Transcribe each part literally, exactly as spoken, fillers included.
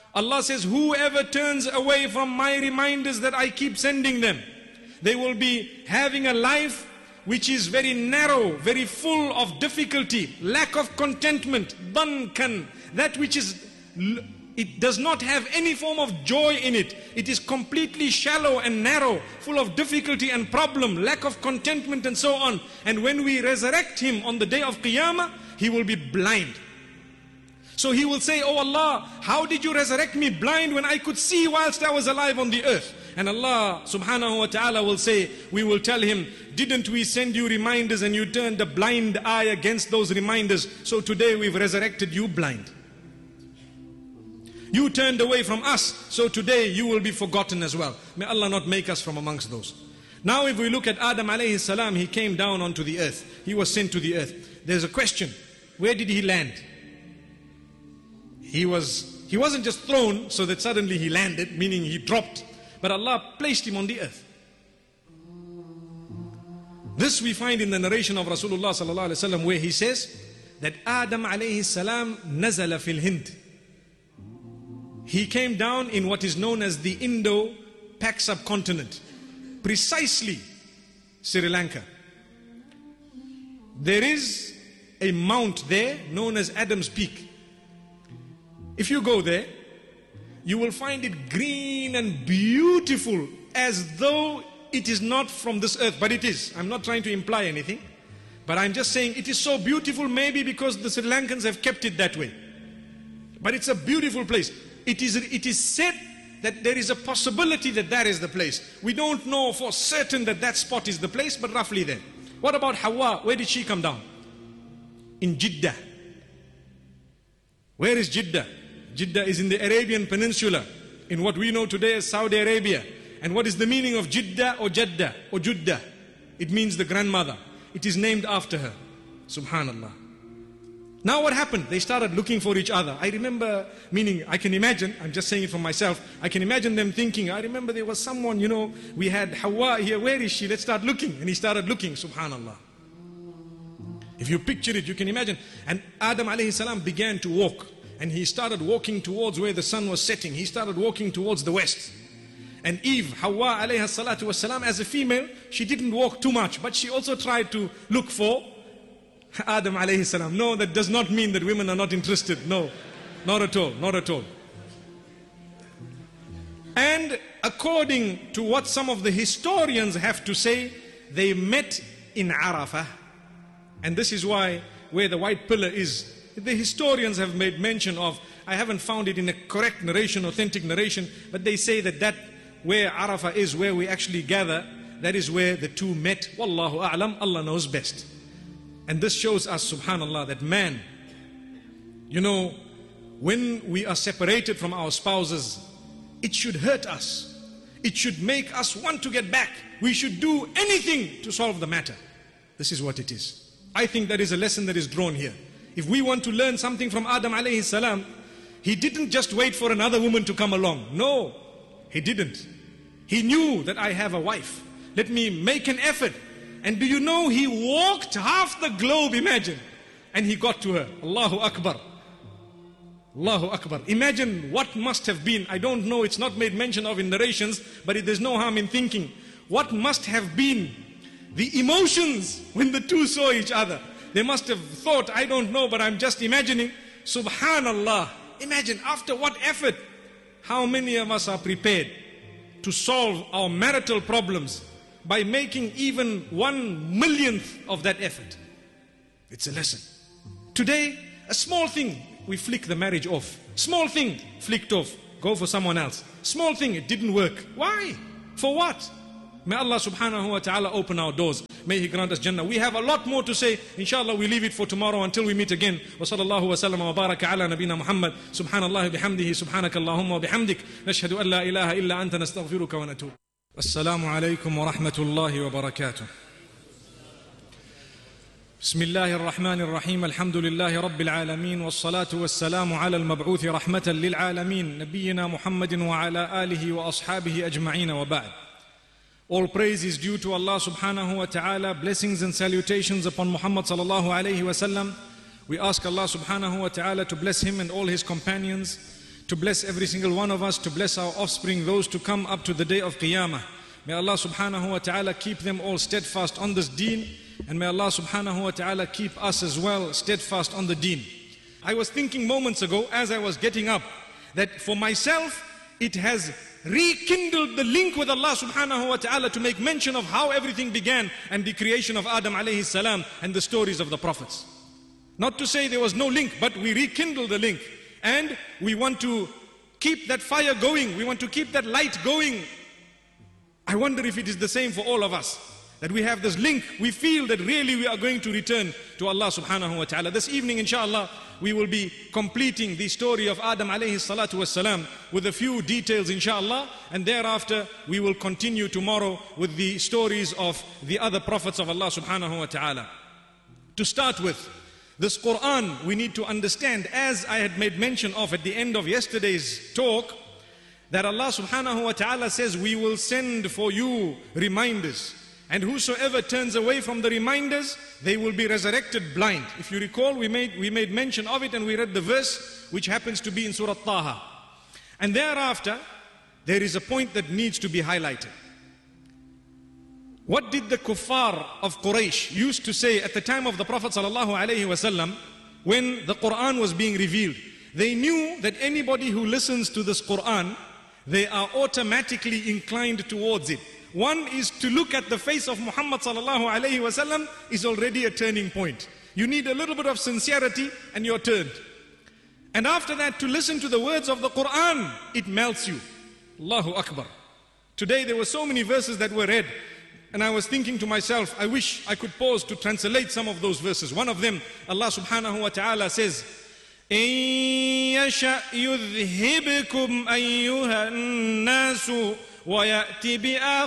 Allah says, whoever turns away from my reminders that I keep sending them, they will be having a life which is very narrow, very full of difficulty, lack of contentment, dankan, that which is, it does not have any form of joy in it. It is completely shallow and narrow, full of difficulty and problem, lack of contentment and so on. And when we resurrect him on the day of Qiyamah, he will be blind. So he will say, oh Allah, how did you resurrect me blind when I could see whilst I was alive on the earth? And Allah subhanahu wa ta'ala will say, we will tell him, didn't we send you reminders and you turned a blind eye against those reminders? So today we've resurrected you blind. You turned away from us, so today you will be forgotten as well. May Allah not make us from amongst those. Now if we look at Adam alayhi salam, he came down onto the earth. He was sent to the earth. There's a question, where did he land? He was, he wasn't just thrown so that suddenly he landed, meaning he dropped. But Allah placed him on the earth. This we find in the narration of Rasulullah sallallahu alaihi wasallam, where he says that Adam alayhi salam nazala fil Hind. He came down in what is known as the Indo-Pak subcontinent, precisely Sri Lanka. There is a mount there known as Adam's Peak. If you go there, you will find it green and beautiful as though it is not from this earth, but it is. I'm not trying to imply anything, but I'm just saying it is so beautiful, maybe because the Sri Lankans have kept it that way. But it's a beautiful place. It is, it is said that there is a possibility that that is the place. We don't know for certain that that spot is the place, but roughly there. What about Hawa? Where did she come down? In Jeddah. Where is Jeddah? Jeddah is in the Arabian Peninsula, in what we know today as Saudi Arabia. And what is the meaning of Jeddah or Jeddah or Juddah? It means the grandmother. It is named after her. Subhanallah. Now what happened? They started looking for each other. I remember, meaning I can imagine, I'm just saying it for myself, I can imagine them thinking, I remember there was someone, you know, we had Hawa here, where is she? Let's start looking. And he started looking, subhanallah. If you picture it, you can imagine. And Adam alayhi salam began to walk. And he started walking towards where the sun was setting. He started walking towards the west. And Eve, Hawa alayhi salatu was salam, as a female, she didn't walk too much, but she also tried to look for Adam alayhi salam. No, that does not mean that women are not interested. No, not at all, not at all. And according to what some of the historians have to say, they met in Arafah. And this is why where the white pillar is, the historians have made mention of, I haven't found it in a correct narration, authentic narration, but they say that that where Arafah is, where we actually gather, that is where the two met. Wallahu a'lam, Allah knows best. And this shows us, subhanallah, that man, you know, when we are separated from our spouses, it should hurt us. It should make us want to get back. We should do anything to solve the matter. This is what it is. I think that is a lesson that is drawn here. If we want to learn something from Adam alayhi salam, he didn't just wait for another woman to come along. No, he didn't. He knew that I have a wife. Let me make an effort. And do you know, he walked half the globe, imagine, and he got to her. Allahu Akbar. Allahu Akbar. Imagine what must have been. I don't know, it's not made mention of in narrations, but it, there's no harm in thinking. What must have been the emotions when the two saw each other? They must have thought, I don't know, but I'm just imagining. Subhanallah. Imagine after what effort. How many of us are prepared to solve our marital problems by making even one millionth of that effort? It's a lesson. Today, a small thing, we flick the marriage off. Small thing, flicked off. Go for someone else. Small thing, it didn't work. Why? For what? May Allah subhanahu wa ta'ala open our doors. May He grant us Jannah. We have a lot more to say. Inshallah, we leave it for tomorrow until we meet again. Wa sallallahu wa sallam wa baraka ala nabina Muhammad. Subhanallah bihamdihi, subhanaka Allahumma wa bihamdik. Nashhadu an la ilaha illa anta nastaghfiruka wa natub. Assalamu alaikum wa rahmatullahi wa barakatuh. بسم الله الرحمن الرحيم الحمد لله رب العالمين والصلاة والسلام على المبعوث رحمة للعالمين نبينا محمد وعلى آله وأصحابه أجمعين وبعد. All praise is due to Allah subhanahu wa ta'ala. Blessings and salutations upon Muhammad sallallahu alayhi wa sallam. We ask Allah subhanahu wa ta'ala to bless him and all his companions, to bless every single one of us, to bless our offspring, those to come up to the day of Qiyamah. May Allah subhanahu wa ta'ala keep them all steadfast on this deen, and may Allah subhanahu wa ta'ala keep us as well steadfast on the deen. I was thinking moments ago as I was getting up that for myself it has rekindled the link with Allah subhanahu wa ta'ala to make mention of how everything began and the creation of Adam alayhi salam and the stories of the prophets. Not to say there was no link, but we rekindled the link, and we want to keep that fire going, we want to keep that light going. I wonder if it is the same for all of us, that we have this link. We feel that really we are going to return to Allah subhanahu wa ta'ala. This evening inshallah we will be completing the story of Adam alayhi salatu wassalam with a few details inshallah, and thereafter we will continue tomorrow with the stories of the other prophets of Allah subhanahu wa ta'ala. To start with, this Quran we need to understand, as I had made mention of at the end of yesterday's talk, that Allah subhanahu wa ta'ala says, we will send for you reminders, and whosoever turns away from the reminders, they will be resurrected blind. If you recall, we made, we made mention of it and we read the verse which happens to be in Surah Taha. And thereafter, there is a point that needs to be highlighted. What did the kuffar of Quraysh used to say at the time of the Prophet sallallahu alaihi wasallam when the Quran was being revealed? They knew that anybody who listens to this Quran, they are automatically inclined towards it. One is to look at the face of Muhammad sallallahu alaihi wasallam is already a turning point. You need a little bit of sincerity and you're turned. And after that, to listen to the words of the Quran, it melts you. Allahu Akbar. Today there were so many verses that were read, and I was thinking to myself, I wish I could pause to translate some of those verses. One of them, Allah subhanahu wa ta'ala says, إِن يَشَأْ يُذْهِبْكُمْ أَيُّهَا النَّاسُ وَيَأْتِ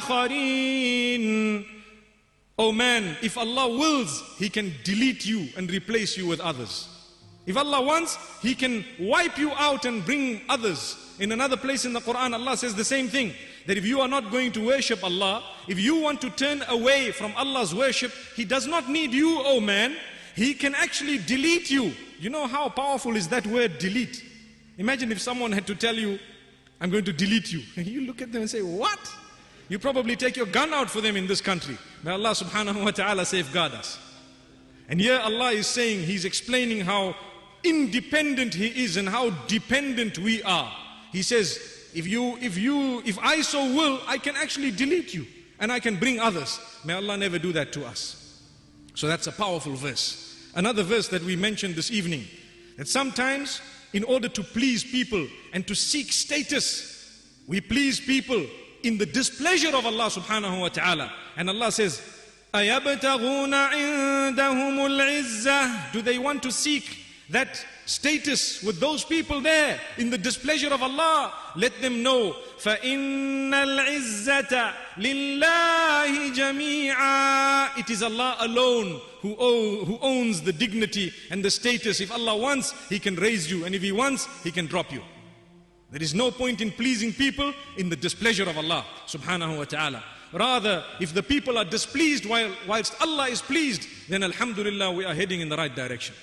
بِآخَرِينَ. Oh man, if Allah wills, He can delete you and replace you with others. If Allah wants, He can wipe you out and bring others. In another place in the Quran, Allah says the same thing, that if you are not going to worship Allah, if you want to turn away from Allah's worship, He does not need you, oh man. He can actually delete you. You know how powerful is that word, delete? Imagine if someone had to tell you, I'm going to delete you. And you look at them and say, what? You probably take your gun out for them in this country. May Allah subhanahu wa ta'ala safeguard us. And here Allah is saying, He's explaining how independent He is and how dependent we are. He says, if you, if you, if I so will, I can actually delete you and I can bring others. May Allah never do that to us. So that's a powerful verse. Another verse that we mentioned this evening, that sometimes in order to please people and to seek status, we please people in the displeasure of Allah subhanahu wa ta'ala. And Allah says, أَيَبْتَغُونَ عِنْدَهُمُ الْعِزَّةِ. Do they want to seek that status with those people there in the displeasure of Allah? Let them know, فَإِنَّ الْعِزَّةَ لِلَّهِ جَمِيعًا. It is Allah alone who, owe, who owns the dignity and the status. If Allah wants, He can raise you, and if He wants, He can drop you. There is no point in pleasing people in the displeasure of Allah subhanahu wa ta'ala. Rather, if the people are displeased while, whilst Allah is pleased, then alhamdulillah we are heading in the right direction.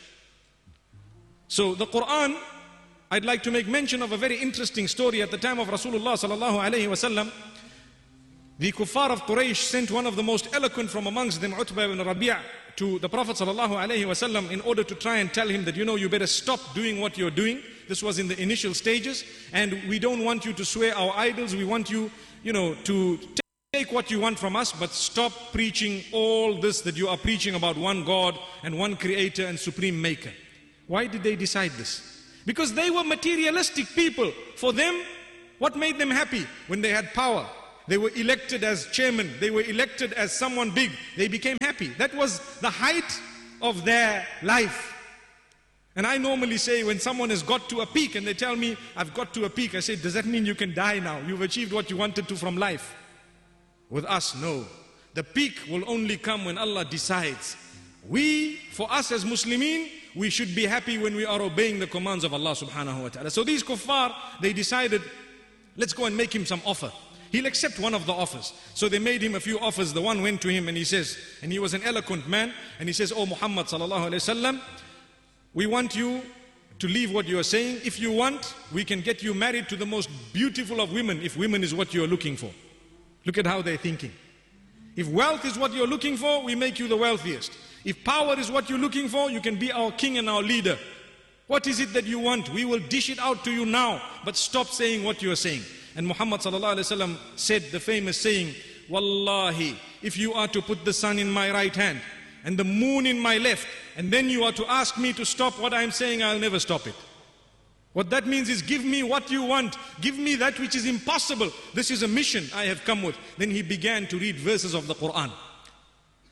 So the Quran, I'd like to make mention of a very interesting story. At the time of Rasulullah sallallahu alayhi wasallam, the kuffar of Quraysh sent one of the most eloquent from amongst them, Utbah ibn Rabi', to the Prophet sallallahu alayhi wasallam in order to try and tell him that, you know, you better stop doing what you're doing. This was in the initial stages, and we don't want you to swear our idols. We want you, you know, to take what you want from us, but stop preaching all this that you are preaching about one God and one Creator and Supreme Maker. Why did they decide this? Because they were materialistic people. For them, what made them happy? When they had power, they were elected as chairman, they were elected as someone big, they became happy. That was the height of their life. And I normally say, when someone has got to a peak and they tell me, I've got to a peak, I say, does that mean you can die now? You've achieved what you wanted to from life. With us, no. The peak will only come when Allah decides. We, for us as Muslimin, we should be happy when we are obeying the commands of Allah subhanahu wa ta'ala. So these kuffar, they decided, let's go and make him some offer. He'll accept one of the offers. So they made him a few offers. The one went to him and he says, and he was an eloquent man, and he says, oh Muhammad sallallahu alayhi wa sallam, we want you to leave what you are saying. If you want, we can get you married to the most beautiful of women, if women is what you are looking for. Look at how they're thinking. If wealth is what you're looking for, we make you the wealthiest. If power is what you're looking for, you can be our king and our leader. What is it that you want? We will dish it out to you now, but stop saying what you are saying. And Muhammad sallallahu alaihi wasallam said the famous saying, Wallahi, if you are to put the sun in my right hand and the moon in my left, and then you are to ask me to stop what I am saying, I'll never stop it. What that means is, give me what you want. Give me that which is impossible. This is a mission I have come with. Then he began to read verses of the Quran.